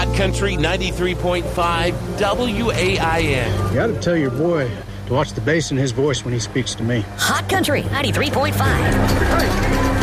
Hot Country 93.5 WAIN. You got to tell your boy to watch the bass in his voice when he speaks to me. Hot Country 93.5.